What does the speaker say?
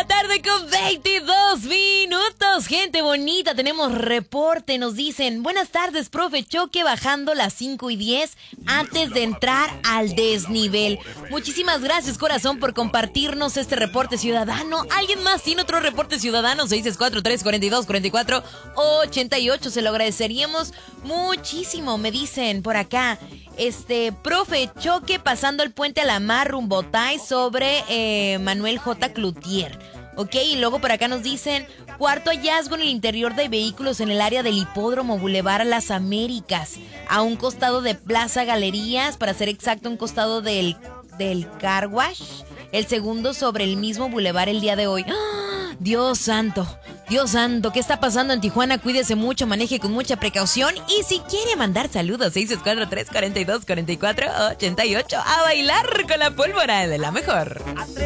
la tarde con 22 minutos. Gente bonita, tenemos reporte. Nos dicen, buenas tardes, profe. Choque bajando las 5:10 antes de entrar al desnivel. Muchísimas gracias, corazón, por compartirnos este reporte ciudadano. ¿Alguien más tiene otro reporte ciudadano? 664-342-4488. Se lo agradeceríamos muchísimo. Me dicen por acá, profe, choque pasando el puente Alamar rumbo Otay sobre Manuel J. Cloutier. Ok, y luego por acá nos dicen, cuarto hallazgo en el interior de vehículos en el área del Hipódromo Boulevard Las Américas, a un costado de Plaza Galerías, para ser exacto, un costado del Car Wash. El segundo sobre el mismo bulevar el día de hoy. ¡Ah! Dios santo, ¿qué está pasando en Tijuana? Cuídese mucho, maneje con mucha precaución. Y si quiere mandar saludos, 643-42-44-88, a bailar con la pólvora de la mejor.